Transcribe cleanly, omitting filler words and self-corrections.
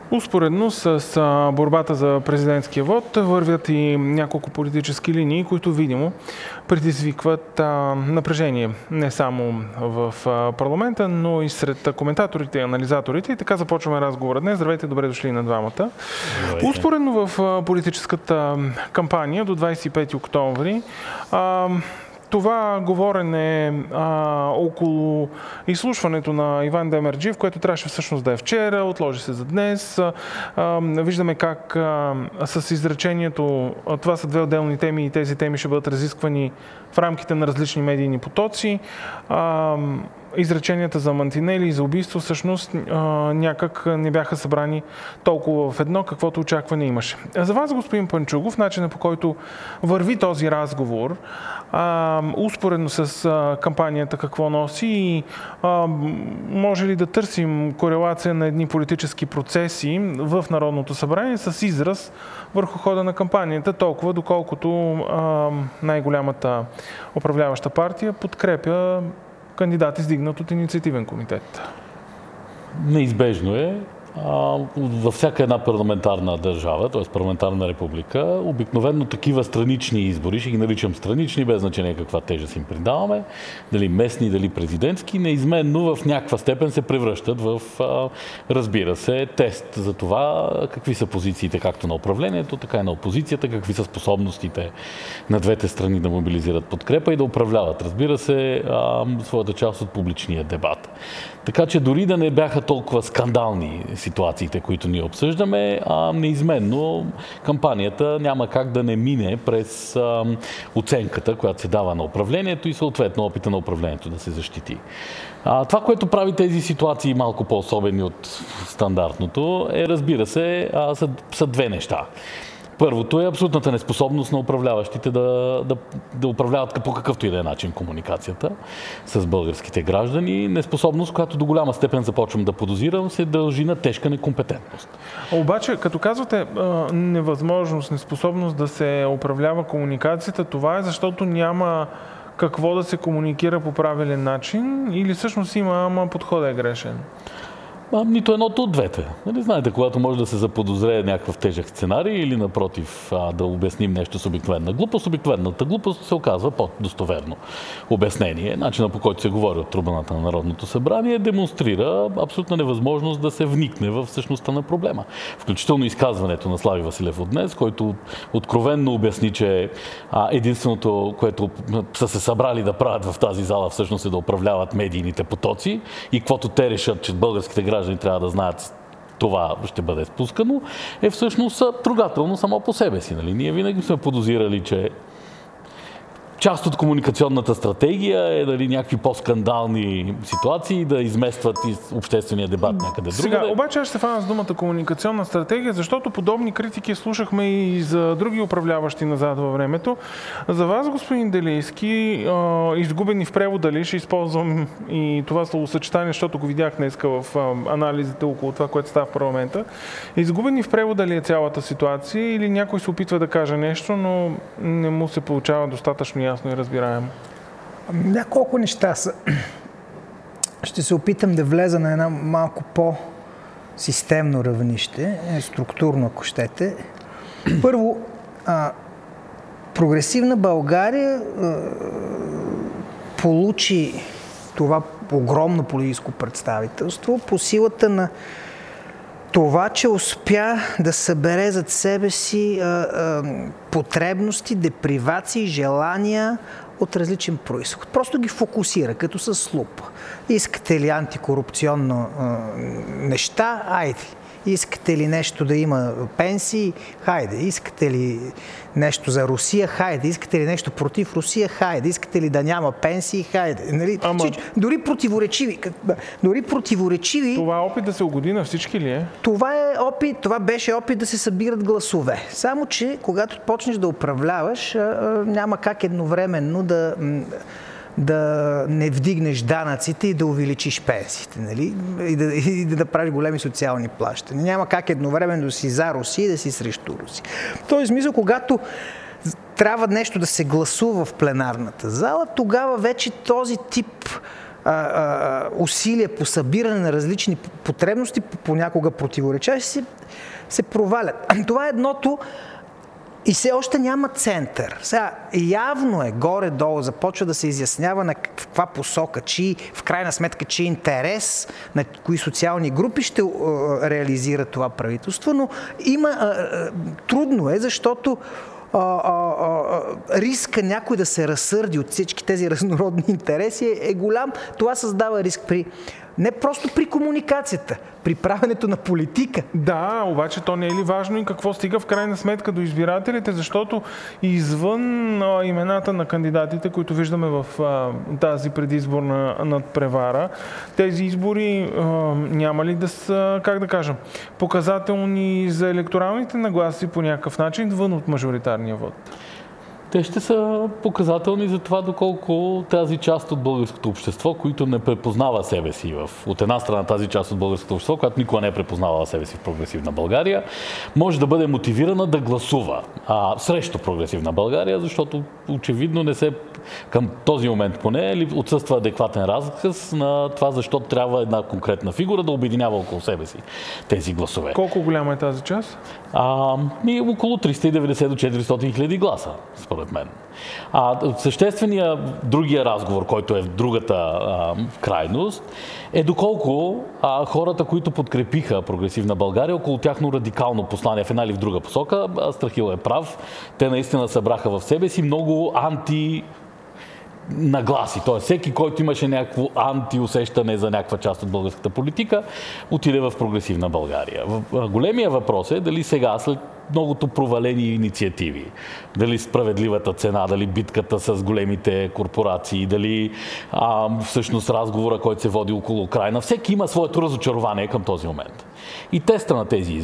Успоредно с борбата за президентския вод вървят и няколко политически линии, които видимо предизвикват напрежение не само в парламента, но и сред коментаторите и анализаторите. И така започваме разговора днес. Здравейте, добре дошли на двамата. Успоредно в политическата кампания до 25 октомври това говорене около изслушването на Иван Демерджиев, което трябваше всъщност да е вчера, отложи се за днес. Виждаме как с изречението това са две отделни теми и тези теми ще бъдат разисквани в рамките на различни медийни потоци. Изреченията за мантинели и за убийство всъщност някак не бяха събрани толкова в едно, каквото очакване имаше. За вас, господин Панчугов, начинът по който върви този разговор, успоредно с кампанията какво носи и може ли да търсим корелация на едни политически процеси в Народното събрание с израз върху хода на кампанията, толкова доколкото най-голямата управляваща партия подкрепя кандидат, издигнат от инициативен комитет? Неизбежно е. Във всяка една парламентарна държава, т.е. парламентарна република, обикновено такива странични избори, ще ги наричам странични, без значение каква тежест им придаваме, дали местни, дали президентски, неизменно в някаква степен се превръщат в, разбира се, тест за това какви са позициите както на управлението, така и на опозицията, какви са способностите на двете страни да мобилизират подкрепа и да управляват, разбира се, своята част от публичния дебат. Така че дори да не бяха толкова скандални ситуациите, които ние обсъждаме, неизменно кампанията няма как да не мине през оценката, която се дава на управлението и съответно опита на управлението да се защити. Това, което прави тези ситуации малко по-особени от стандартното, е, разбира се, са две неща. Първото е абсолютната неспособност на управляващите да управляват по какъвто и да е начин комуникацията с българските граждани. Неспособност, която до голяма степен започвам да подозирам, се дължи на тежка некомпетентност. Обаче, като казвате невъзможност, неспособност да се управлява комуникацията, това е защото няма какво да се комуникира по правилен начин или всъщност има, ама подходът е грешен? Нито едното от двете. Нали, знаете, когато може да се заподозрее някакъв тежък сценарий или напротив да обясним нещо с обикновена глупост, обикновената глупост се оказва по-достоверно обяснение. Начинът, по който се говори от трибуната на Народното събрание, демонстрира абсолютна невъзможност да се вникне в същността на проблема. Включително изказването на Слави Василев от днес, който откровенно обясни, че единственото, което са се събрали да правят в тази зала, всъщност е да управляват медийните потоци и каквото те решат, че българските граждани трябва да знаят, това ще бъде спускано, е всъщност трогателно само по себе си. Нали? Ние винаги сме подозирали, че част от комуникационната стратегия е дали някакви по-скандални ситуации да изместват и обществения дебат някъде другаде. Сега, обаче аз ще фана с думата комуникационна стратегия, защото подобни критики слушахме и за други управляващи назад във времето. За вас, господин Делийски, изгубени в превода ли, ще използвам и това словосъчетание, защото го видях днеска в анализите около това, което става в парламента. Изгубени в превода ли е цялата ситуация или някой се опитва да каже нещо, но не му се получава достатъчно ясно и разбираемо? Няколко неща са. Ще се опитам да влеза на една малко по-системно равнище, структурно, ако щете. Първо, прогресивна България получи това огромно политическо представителство по силата на това, че успя да събере зад себе си потребности, депривации, желания от различен произход. Просто ги фокусира, като с лупа. Искате ли антикорупционно неща? Айде. Искате ли нещо да има пенсии? Хайде. Искате ли нещо за Русия? Хайде. Искате ли нещо против Русия? Хайде. Искате ли да няма пенсии? Хайде. Нали? Дори противоречиви... Това е опит да се угоди на всички ли е? Това беше опит да се събират гласове. Само, че когато почнеш да управляваш, няма как едновременно да не вдигнеш данъците и да увеличиш пенсиите, нали? И да правиш големи социални плащания. Няма как едновременно да си за Русия и да си срещу Русия. В този смисъл, когато трябва нещо да се гласува в пленарната зала, тогава вече този тип усилия по събиране на различни потребности, понякога противоречащи, се провалят. Това е едното. И все още няма център. Сега, явно е, горе-долу започва да се изяснява на каква посока, в крайна сметка, чий интерес, на кои социални групи ще реализира това правителство, но трудно е, защото риска някой да се разсърди от всички тези разнородни интереси е голям. Това създава риск не просто при комуникацията, при правенето на политика. Да, обаче то не е ли важно и какво стига в крайна сметка до избирателите, защото извън имената на кандидатите, които виждаме в тази предизборна надпревара, тези избори няма ли да са, как да кажем, показателни за електоралните нагласи по някакъв начин, вън от мажоритарния вод? Те ще са показателни за това доколко тази част от българското общество, които не препознава себе си от една страна тази част от българското общество, която никога не е препознавала себе си в прогресивна България, може да бъде мотивирана да гласува срещу прогресивна България, защото очевидно не се, към този момент поне, отсъства адекватен разказ на това, защо трябва една конкретна фигура да обединява около себе си тези гласове. Колко голяма е тази част? Около 390 до 400 хиляди гласа, според мен. Същественият другия разговор, който е в другата крайност, е доколко хората, които подкрепиха прогресивна България, около тяхно радикално послание в една или в друга посока, Страхил е прав, те наистина събраха в себе си много нагласи. Т.е. всеки, който имаше някакво антиусещане за някаква част от българската политика, отиде в прогресивна България. Големия въпрос е дали сега, след многото провалени инициативи, дали справедливата цена, дали битката с големите корпорации, дали всъщност разговора, който се води около Украйна, всеки има своето разочарование към този момент. И теста на тези